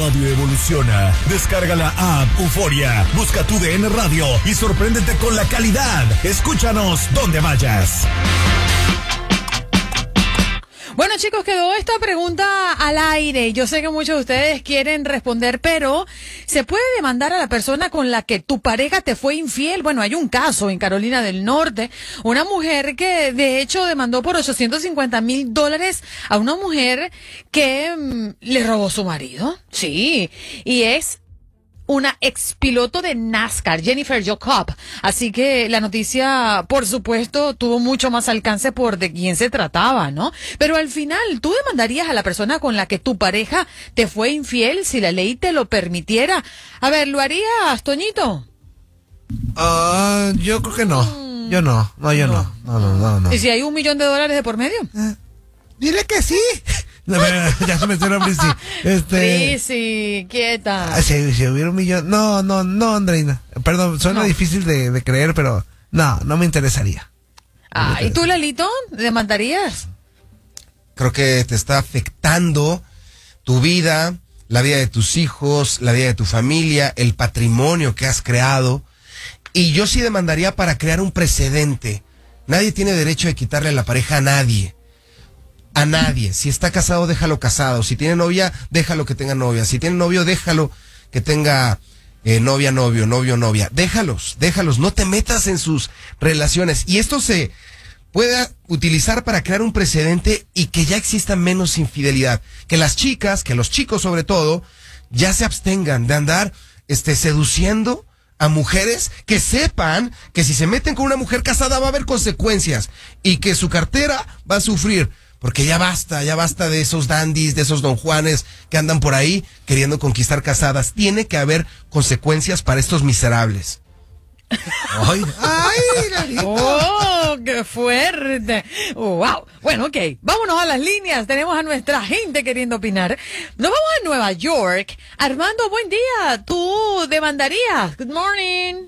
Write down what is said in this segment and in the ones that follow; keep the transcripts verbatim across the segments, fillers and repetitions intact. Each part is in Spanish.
radio evoluciona. Descarga la app Euforia, busca tu D N Radio y sorpréndete con la calidad. Escúchanos donde vayas. Bueno, chicos, quedó esta pregunta al aire. Yo sé que muchos de ustedes quieren responder, pero ¿se puede demandar a la persona con la que tu pareja te fue infiel? Bueno, hay un caso en Carolina del Norte. Una mujer que, de hecho, demandó por ochocientos cincuenta mil dólares a una mujer que mmm, le robó su marido. Sí, y es una expiloto de NASCAR, Jennifer Jacob. Así que la noticia, por supuesto, tuvo mucho más alcance por de quién se trataba, ¿no? Pero al final, ¿tú demandarías a la persona con la que tu pareja te fue infiel si la ley te lo permitiera? A ver, ¿lo harías, Toñito? Uh, yo creo que no. Mm. Yo no. No, yo no. No, no, no, no. ¿Y si hay un millón de dólares de por medio? Eh, dile que sí. No, ya se me suena Prissy. Este, Prissy, quieta. Si, si hubiera un millón. No, no, no, Andreina. Perdón, suena no. difícil de, de creer, pero no, no me interesaría. Ah, no me ¿y tú, Lalito? ¿Demandarías? Creo que te está afectando tu vida, la vida de tus hijos, la vida de tu familia, el patrimonio que has creado. Y yo sí demandaría para crear un precedente. Nadie tiene derecho de quitarle la pareja a nadie. A nadie. Si está casado, déjalo casado. Si tiene novia, déjalo que tenga novia. Si tiene novio, déjalo que tenga eh, novia, novio, novio, novia. Déjalos, déjalos. No te metas en sus relaciones. Y esto se puede utilizar para crear un precedente y que ya exista menos infidelidad. Que las chicas, que los chicos sobre todo, ya se abstengan de andar este, seduciendo a mujeres, que sepan que si se meten con una mujer casada va a haber consecuencias y que su cartera va a sufrir. Porque ya basta, ya basta de esos dandies, de esos don Juanes que andan por ahí queriendo conquistar casadas. Tiene que haber consecuencias para estos miserables. ¡Ay! ¡Ay! ¡Oh, qué fuerte! Oh, ¡wow! Bueno, ok, vámonos a las líneas. Tenemos a nuestra gente queriendo opinar. Nos vamos a Nueva York. Armando, buen día. ¿Tú demandarías? Good morning.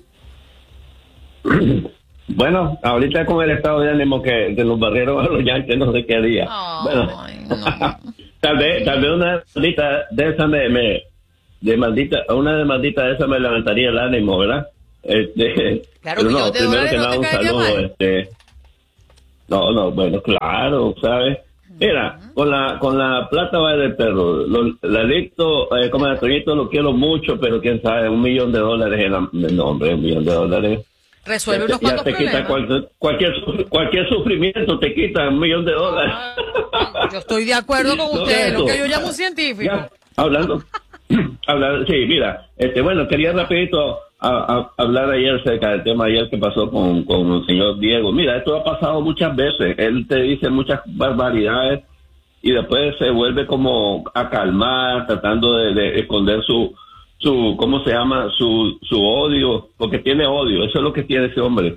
Bueno, ahorita con el estado de ánimo que de los barreros a los yankees no sé qué haría. Oh, bueno, no. tal vez, tal vez una maldita de esa me, me de maldita, una de maldita de esa me levantaría el ánimo, ¿verdad? Este, claro, pero no, primero que nada no un saludo, este, no, no, bueno, claro, ¿sabes? Mira, uh-huh. con la con la plata va del perro. Lo, la adicto, eh, como el Toñito lo quiero mucho, pero quién sabe, un millón de dólares en la, no, hombre, un millón de dólares. Resuelve unos cuantos ya te problemas. Quita cualquier, cualquier, cualquier sufrimiento te quita un millón de dólares. Ah, yo estoy de acuerdo con usted, no, lo que yo llamo un científico. Ya, hablando, hablando, sí, mira, este, bueno, quería rapidito a, a, hablar ayer acerca del tema ayer que pasó con, con el señor Diego. Mira, esto ha pasado muchas veces. Él te dice muchas barbaridades y después se vuelve como a calmar, tratando de, de esconder su su, ¿cómo se llama? Su, su odio, porque tiene odio, eso es lo que tiene ese hombre.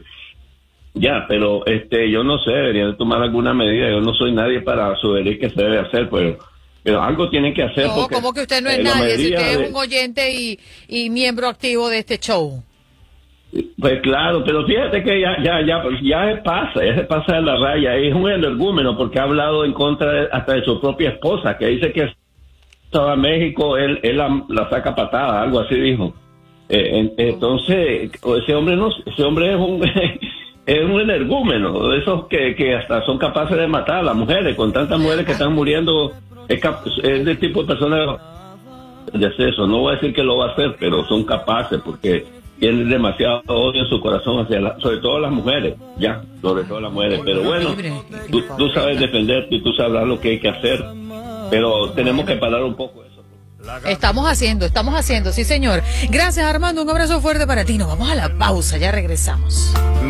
Ya, pero este, yo no sé, deberían tomar alguna medida, yo no soy nadie para sugerir qué se debe hacer, pero, pero algo tienen que hacer. No, porque, como que usted no es eh, nadie, si usted de... es un oyente y, y miembro activo de este show. Pues claro, pero fíjate que ya, ya, ya, ya se pasa, ya se pasa de la raya, es un energúmeno porque ha hablado en contra de, hasta de su propia esposa, que dice que estaba en México, él, él la, la saca patada, algo así dijo. Eh, en, entonces, ese hombre no, ese hombre es un es un energúmeno, de esos que, que hasta son capaces de matar a las mujeres, con tantas mujeres que están muriendo, es, cap, es del tipo de personas de hacer eso. No voy a decir que lo va a hacer, pero son capaces porque tienen demasiado odio en su corazón hacia la, sobre todo las mujeres, ya, sobre todo las mujeres. Pero bueno, tú, tú sabes defenderte y tú sabrás lo que hay que hacer. Pero tenemos que parar un poco eso. Estamos haciendo, estamos haciendo, sí señor. Gracias Armando, un abrazo fuerte para ti. Nos vamos a la pausa, ya regresamos.